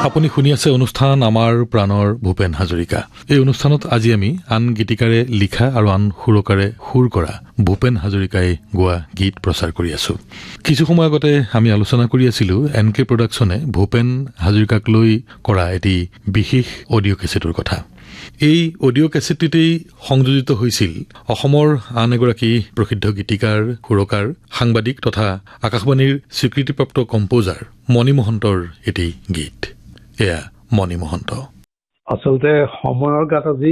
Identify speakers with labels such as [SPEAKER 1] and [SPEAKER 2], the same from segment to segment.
[SPEAKER 1] আপুনি শুনি আছে অনুষ্ঠান আমাৰ প্ৰাণৰ ভূপেন হাজৰিকা। এই অনুষ্ঠানত আজি আমি আন গীতিকাৰে লিখা আৰু আন সুৰকাৰে সুৰ কৰা ভূপেন হাজৰিকাই গোৱা গীত প্ৰচাৰ কৰি আছো। কিছু সময় আগতে আমি আলোচনা কৰি আছিলো এনকে প্ৰডাকশ্যনে ভূপেন হাজৰিকাক লৈ কৰা এটি বিশেষ অডিঅ' কেছেটৰ কথা। এই অডিঅ' কেছেটটিতেই সংযোজিত হৈছিল অসমৰ আন এগৰাকী প্ৰসিদ্ধ গীতিকাৰ, সুৰকাৰ, সাংবাদিক তথা আকাশবাণীৰ স্বীকৃতিপ্ৰাপ্ত কম্পোজাৰ মণি মহন্তৰ এটি গীত। এয়া মণি মহন্ত।
[SPEAKER 2] আচলতে সময়ৰ গাত আজি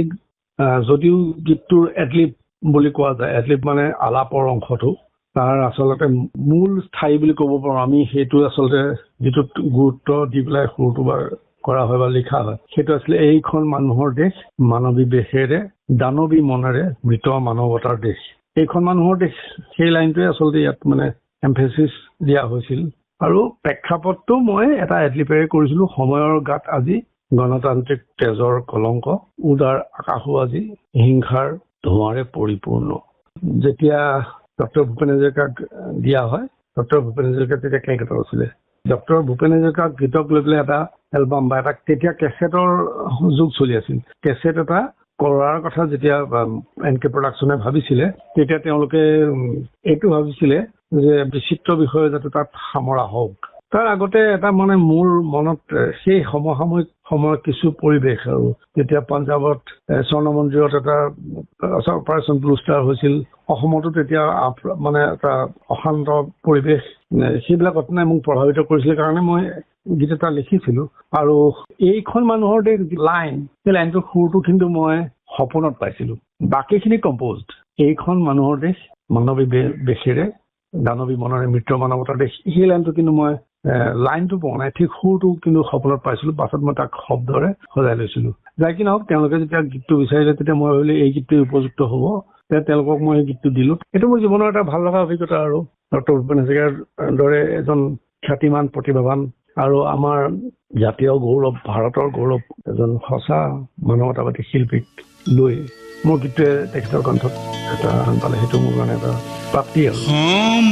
[SPEAKER 2] যদিও গীতটোৰ এডলিপ বুলি কোৱা যায়, এডলিপ মানে আলাপৰ অংশটো, তাৰ আচলতে মূল ঠাই বুলি ক'ব পাৰোঁ আমি। সেইটো আচলতে যিটোত গুৰুত্ব দি পেলাই সুৰটো কৰা হয় বা লিখা হয়, সেইটো আছিলে এইখন মানুহৰ দেশ, মানৱী বেশেৰে, দানৱী মনেৰে, মৃত মানৱতাৰ দেশ। এইখন মানুহৰ দেশ, সেই লাইনটোৱে আচলতে ইয়াত মানে এমফেচিছ দিয়া হৈছিল। আৰু প্ৰেক্ষাপটটো মই এটা এডলিপেৰে কৰিছিলোঁ। সময়ৰ গাত আজি গণতান্ত্ৰিক তেজৰ কলংক, উদাৰ আকাশো আজি হিংসাৰ ধোঁৱাৰে পৰিপূৰ্ণ। যেতিয়া ডক্টৰ ভূপেন হাজৰিকাক দিয়া হয়, ডক্টৰ ভূপেন হাজৰিকা তেতিয়া ক্ৰিকেটাৰ আছিলে। ডক্টৰ ভূপেন হাজৰিকাক গীতক লৈ পেলাই এটা এলবাম বা এটা তেতিয়া কেছেটৰ যুগ চলি আছিল। কেছেট এটা কৰাৰ কথা যেতিয়া এনকে প্ৰডাকশ্যনে ভাবিছিলে, তেতিয়া তেওঁলোকে এইটো ভাবিছিলে যে বিচিত্ৰ বিষয়ে যাতে তাত সামৰা হওক। তাৰ আগতে এটা মানে মোৰ মনত সেই সমসাময়িক সময়ৰ কিছু পৰিৱেশ, আৰু যেতিয়া পাঞ্জাৱত স্বৰ্ণ মন্দিৰত এটা অপাৰেশ্যন ব্লু ষ্টাৰ হৈছিল, অসমতো তেতিয়া মানে এটা অশান্ত পৰিৱেশ, সেইবিলাক ঘটনাই মোক প্ৰভাৱিত কৰিছিলে কাৰণে মই গীত এটা লিখিছিলোঁ। আৰু এইখন মানুহৰ দেশ লাইন, সেই লাইনটোৰ সুৰটো কিন্তু মই সপোনত পাইছিলোঁ। বাকীখিনি কম্প'জড। এইখন মানুহৰ দেশ, মানৱী বেশেৰে, দানৱী মনেৰে, মৃত মানৱতাৰ দেশ, সেই লাইনটো কিন্তু মই লাইনটো পোৱা নাই, ঠিক সুৰটো কিন্তু সপোনত পাইছিলোঁ। পাছত মই তাক শব্দৰে সজাই লৈছিলোঁ। যাই কি নহওক, তেওঁলোকে যেতিয়া গীতটো বিচাৰিলে, তেতিয়া মই ভাবিলোঁ এই গীতটোৱে উপযুক্ত হ'ব। তেওঁলোকক মই এই গীতটো দিলোঁ। এইটো মোৰ জীৱনৰ এটা ভাল লগা অভিজ্ঞতা। আৰু ডক্টৰ ভূপেন হাজৰিকাৰ দৰে এজন খ্যাতিমান, প্ৰতিভাৱান আৰু আমাৰ জাতীয় গৌৰৱ, ভাৰতৰ গৌৰৱ, এজন সঁচা মানৱতাবাদী শিল্পীক লৈ মোৰ গীতটোৱে তেখেতৰ কণ্ঠত এটা পালে, সেইটো মোৰ কাৰণে এটা প্ৰাপ্তি আৰু।